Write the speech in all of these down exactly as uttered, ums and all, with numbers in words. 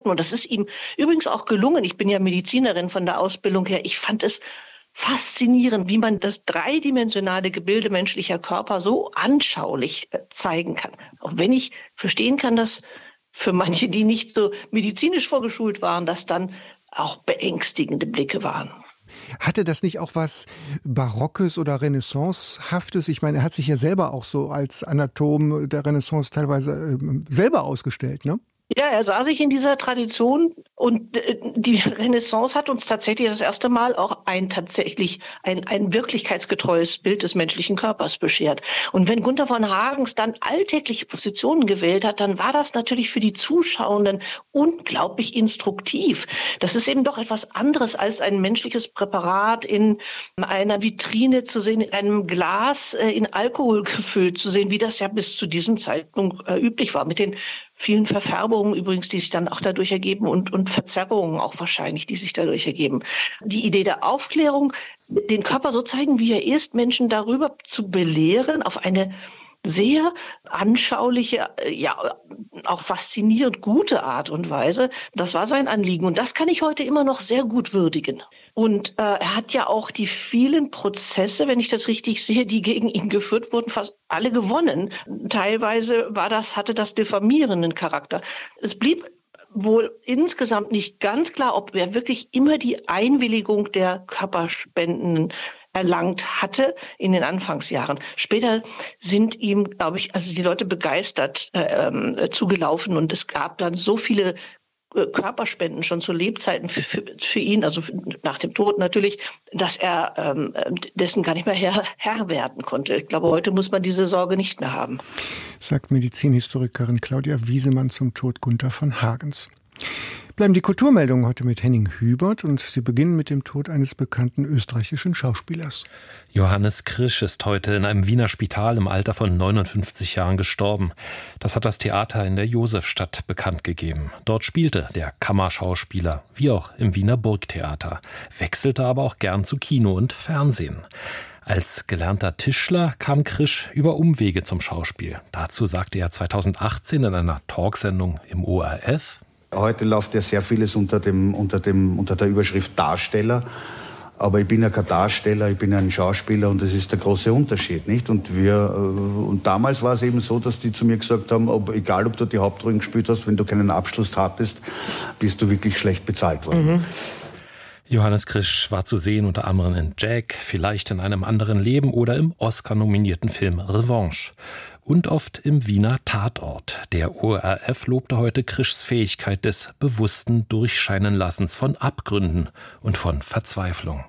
bewerten. Und das ist ihm übrigens auch gelungen. Ich bin ja Medizinerin von der Ausbildung her. Ich fand es faszinierend, wie man das dreidimensionale Gebilde menschlicher Körper so anschaulich zeigen kann. Auch wenn ich verstehen kann, dass für manche, die nicht so medizinisch vorgeschult waren, das dann auch beängstigende Blicke waren. Hatte das nicht auch was Barockes oder Renaissancehaftes? Ich meine, er hat sich ja selber auch so als Anatom der Renaissance teilweise äh, selber ausgestellt, ne? Ja, er sah sich in dieser Tradition und die Renaissance hat uns tatsächlich das erste Mal auch ein tatsächlich ein, ein wirklichkeitsgetreues Bild des menschlichen Körpers beschert. Und wenn Gunther von Hagens dann alltägliche Positionen gewählt hat, dann war das natürlich für die Zuschauenden unglaublich instruktiv. Das ist eben doch etwas anderes als ein menschliches Präparat in einer Vitrine zu sehen, in einem Glas in Alkohol gefüllt zu sehen, wie das ja bis zu diesem Zeitpunkt üblich war, mit den vielen Verfärbungen übrigens, die sich dann auch dadurch ergeben und, und Verzerrungen auch wahrscheinlich, die sich dadurch ergeben. Die Idee der Aufklärung, den Körper so zeigen, wie er ist, Menschen darüber zu belehren, auf eine sehr anschauliche, ja auch faszinierend gute Art und Weise. Das war sein Anliegen und das kann ich heute immer noch sehr gut würdigen. Und äh, er hat ja auch die vielen Prozesse, wenn ich das richtig sehe, die gegen ihn geführt wurden, fast alle gewonnen. Teilweise war das, hatte das diffamierenden Charakter. Es blieb wohl insgesamt nicht ganz klar, ob er wirklich immer die Einwilligung der Körperspendenden erlangt hatte in den Anfangsjahren. Später sind ihm, glaube ich, also die Leute begeistert äh, zugelaufen und es gab dann so viele äh, Körperspenden schon zu Lebzeiten für, für, für ihn, also nach dem Tod natürlich, dass er ähm, dessen gar nicht mehr Herr, Herr werden konnte. Ich glaube, heute muss man diese Sorge nicht mehr haben. Sagt Medizinhistorikerin Claudia Wiesemann zum Tod Gunther von Hagens. Bleiben die Kulturmeldungen heute mit Henning Hübert und sie beginnen mit dem Tod eines bekannten österreichischen Schauspielers. Johannes Krisch ist heute in einem Wiener Spital im Alter von neunundfünfzig Jahren gestorben. Das hat das Theater in der Josefstadt bekannt gegeben. Dort spielte der Kammerschauspieler, wie auch im Wiener Burgtheater, wechselte aber auch gern zu Kino und Fernsehen. Als gelernter Tischler kam Krisch über Umwege zum Schauspiel. Dazu sagte er zweitausendachtzehn in einer Talksendung im O R F: Heute läuft ja sehr vieles unter, dem, unter, dem, unter der Überschrift Darsteller. Aber ich bin ja kein Darsteller, ich bin ja ein Schauspieler und das ist der große Unterschied, nicht? Und, wir, und damals war es eben so, dass die zu mir gesagt haben, ob, egal ob du die Hauptrollen gespielt hast, wenn du keinen Abschluss hattest, bist du wirklich schlecht bezahlt worden. Mhm. Johannes Krisch war zu sehen unter anderem in Jack, vielleicht in einem anderen Leben oder im Oscar-nominierten Film Revanche. Und oft im Wiener Tatort. Der O R F lobte heute Krischs Fähigkeit des bewussten Durchscheinenlassens von Abgründen und von Verzweiflung.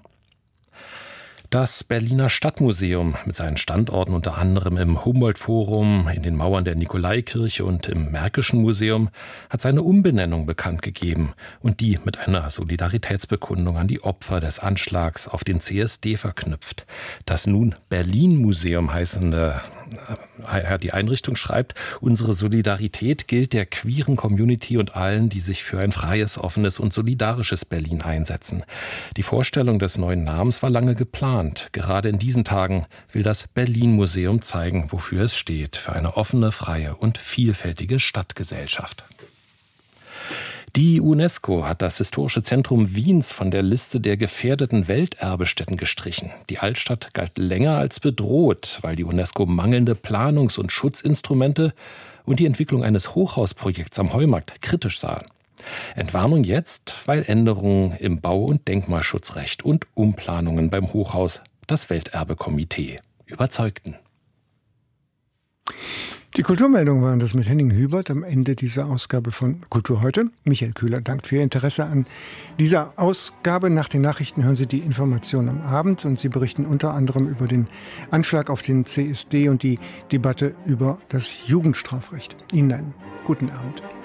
Das Berliner Stadtmuseum mit seinen Standorten unter anderem im Humboldt-Forum, in den Mauern der Nikolaikirche und im Märkischen Museum hat seine Umbenennung bekannt gegeben und die mit einer Solidaritätsbekundung an die Opfer des Anschlags auf den C S D verknüpft. Das nun Berlin-Museum heißende die Einrichtung schreibt: Unsere Solidarität gilt der queeren Community und allen, die sich für ein freies, offenes und solidarisches Berlin einsetzen. Die Vorstellung des neuen Namens war lange geplant. Gerade in diesen Tagen will das Berlin-Museum zeigen, wofür es steht: für eine offene, freie und vielfältige Stadtgesellschaft. Die UNESCO hat das historische Zentrum Wiens von der Liste der gefährdeten Welterbestätten gestrichen. Die Altstadt galt länger als bedroht, weil die UNESCO mangelnde Planungs- und Schutzinstrumente und die Entwicklung eines Hochhausprojekts am Heumarkt kritisch sahen. Entwarnung jetzt, weil Änderungen im Bau- und Denkmalschutzrecht und Umplanungen beim Hochhaus das Welterbekomitee überzeugten. Die Kulturmeldungen waren das mit Henning Hübert am Ende dieser Ausgabe von Kultur heute. Michael Köhler dankt für Ihr Interesse an dieser Ausgabe. Nach den Nachrichten hören Sie die Informationen am Abend und Sie berichten unter anderem über den Anschlag auf den C S D und die Debatte über das Jugendstrafrecht. Ihnen einen guten Abend.